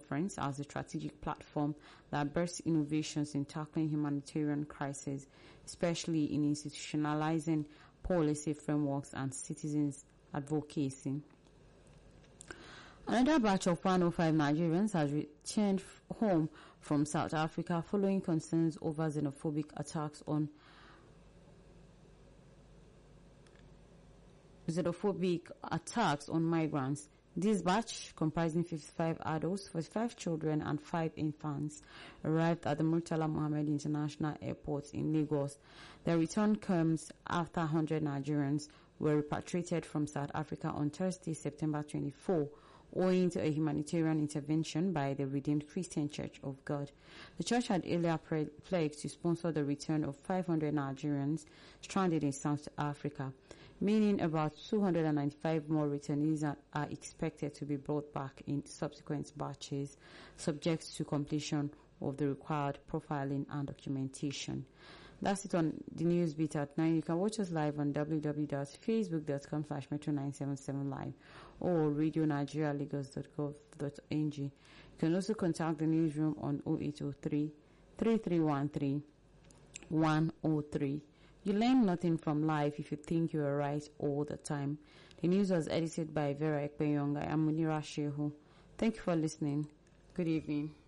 conference as a strategic platform that bursts innovations in tackling humanitarian crises, especially in institutionalizing policy frameworks and citizens' advocacy. Another batch of 105 Nigerians has returned home from South Africa following concerns over xenophobic attacks on migrants. This batch, comprising 55 adults, 45 children and 5 infants, arrived at the Murtala Mohammed International Airport in Lagos. Their return comes after 100 Nigerians were repatriated from South Africa on Thursday, September 24, owing to a humanitarian intervention by the Redeemed Christian Church of God. The church had earlier pledged to sponsor the return of 500 Nigerians stranded in South Africa, meaning about 295 more returnees are expected to be brought back in subsequent batches, subject to completion of the required profiling and documentation. That's it on the news beat at 9. You can watch us live on www.facebook.com/metro977live or radionigerialagos.gov.ng. You can also contact the newsroom on 0803 3313 103. You learn nothing from life if you think you are right all the time. The news was edited by Vera Ekpeyong. I am Munira Shehu. Thank you for listening. Good evening.